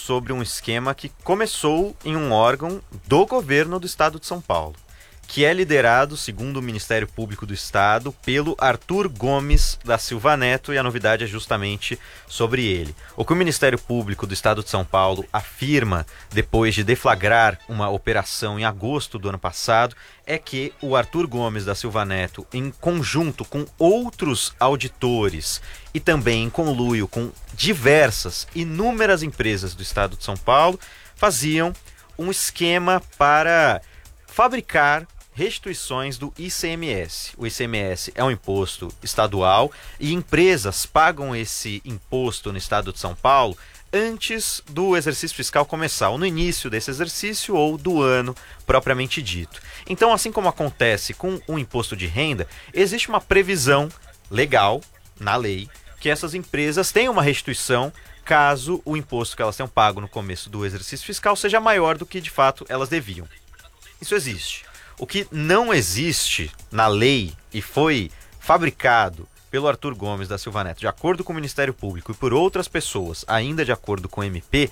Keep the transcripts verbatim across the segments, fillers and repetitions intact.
sobre um esquema que começou em um órgão do governo do estado de São Paulo, que é liderado, segundo o Ministério Público do Estado, pelo Arthur Gomes da Silva Neto, e a novidade é justamente sobre ele. O que o Ministério Público do Estado de São Paulo afirma, depois de deflagrar uma operação em agosto do ano passado, é que o Arthur Gomes da Silva Neto, em conjunto com outros auditores e também em conluio com diversas, inúmeras empresas do Estado de São Paulo, faziam um esquema para fabricar restituições do I C M S. O I C M S é um imposto estadual e empresas pagam esse imposto no estado de São Paulo antes do exercício fiscal começar, ou no início desse exercício ou do ano propriamente dito. Então, assim como acontece com o imposto de renda, existe uma previsão legal na lei que essas empresas tenham uma restituição caso o imposto que elas tenham pago no começo do exercício fiscal seja maior do que de fato elas deviam. Isso existe. O que não existe na lei e foi fabricado pelo Arthur Gomes da Silva Neto, de acordo com o Ministério Público e por outras pessoas, ainda de acordo com o M P,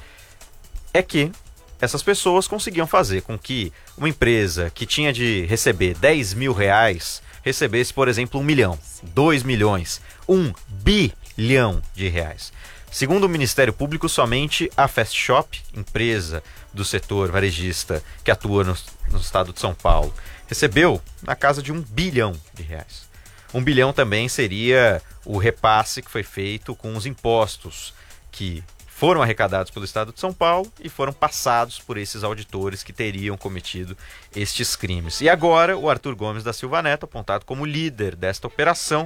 é que essas pessoas conseguiam fazer com que uma empresa que tinha de receber dez mil reais recebesse, por exemplo, um milhão, dois milhões, um bilhão de reais. Segundo o Ministério Público, somente a Fast Shop, empresa do setor varejista que atua no, no estado de São Paulo, recebeu na casa de um bilhão de reais. Um bilhão também seria o repasse que foi feito com os impostos que foram arrecadados pelo estado de São Paulo e foram passados por esses auditores que teriam cometido estes crimes. E agora o Arthur Gomes da Silva Neto, apontado como líder desta operação,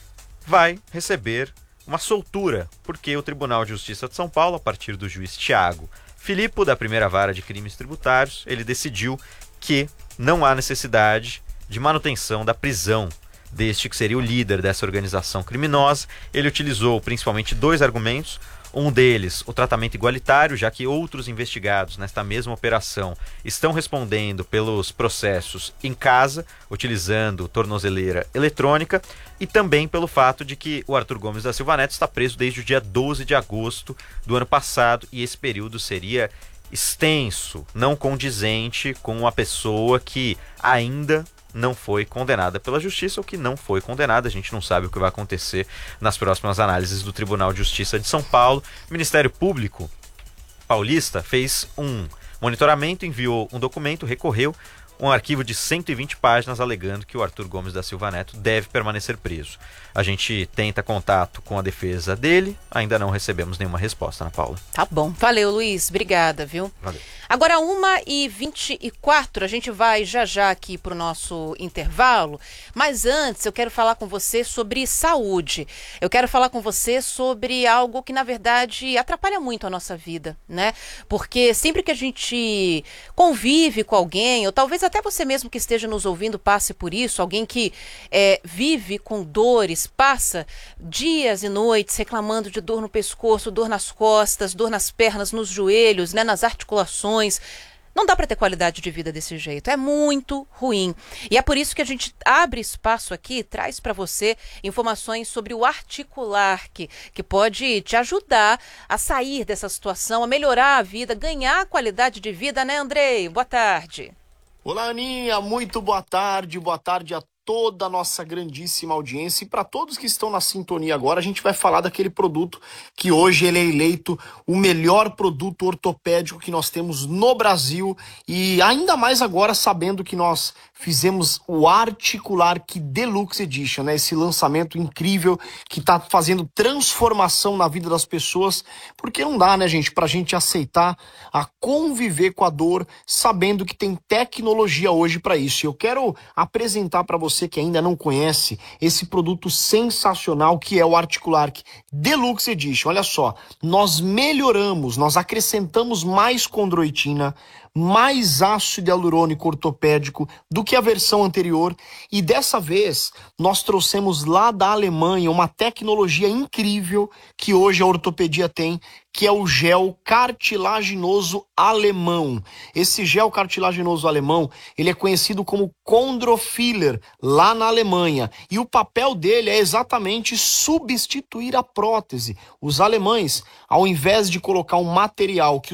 vai receber uma soltura, porque o Tribunal de Justiça de São Paulo, a partir do juiz Tiago Filipo, da primeira vara de crimes tributários, ele decidiu que não há necessidade de manutenção da prisão deste que seria o líder dessa organização criminosa. Ele utilizou principalmente dois argumentos. Um deles, o tratamento igualitário, já que outros investigados nesta mesma operação estão respondendo pelos processos em casa, utilizando tornozeleira eletrônica, e também pelo fato de que o Arthur Gomes da Silva Neto está preso desde o dia doze de agosto do ano passado, e esse período seria extenso, não condizente com uma pessoa que ainda não foi condenada pela justiça ou que não foi condenada. A gente não sabe o que vai acontecer nas próximas análises do Tribunal de Justiça de São Paulo. O Ministério Público paulista fez um monitoramento, enviou um documento, recorreu, um arquivo de cento e vinte páginas alegando que o Arthur Gomes da Silva Neto deve permanecer preso. A gente tenta contato com a defesa dele, ainda não recebemos nenhuma resposta, Ana Paula. Tá bom. Valeu, Luiz. Obrigada, viu? Valeu. Agora, uma e vinte e quatro, a gente vai já já aqui para o nosso intervalo, mas antes eu quero falar com você sobre saúde. Eu quero falar com você sobre algo que, na verdade, atrapalha muito a nossa vida, né? Porque sempre que a gente convive com alguém, ou talvez até você mesmo que esteja nos ouvindo passe por isso, alguém que é, vive com dores, passa dias e noites reclamando de dor no pescoço, dor nas costas, dor nas pernas, nos joelhos, né, nas articulações. Não dá para ter qualidade de vida desse jeito, é muito ruim. E é por isso que a gente abre espaço aqui, traz para você informações sobre o Articular, que, que pode te ajudar a sair dessa situação, a melhorar a vida, ganhar a qualidade de vida, né, Andrei? Boa tarde. Olá, Aninha, muito boa tarde, boa tarde a toda a nossa grandíssima audiência, e para todos que estão na sintonia agora, a gente vai falar daquele produto que hoje ele é eleito o melhor produto ortopédico que nós temos no Brasil, e ainda mais agora sabendo que nós fizemos o Articular Deluxe Edition, né? Esse lançamento incrível que está fazendo transformação na vida das pessoas, porque não dá, né, gente, pra gente aceitar a conviver com a dor, sabendo que tem tecnologia hoje para isso. E eu quero apresentar para você que ainda não conhece esse produto sensacional que é o Articular Deluxe Edition. Olha só, nós melhoramos, nós acrescentamos mais condroitina, mais ácido hialurônico ortopédico do que a versão anterior, e dessa vez nós trouxemos lá da Alemanha uma tecnologia incrível que hoje a ortopedia tem, que é o gel cartilaginoso alemão. Esse gel cartilaginoso alemão, ele é conhecido como Chondrofiller lá na Alemanha, e o papel dele é exatamente substituir a prótese. Os alemães, ao invés de colocar um material que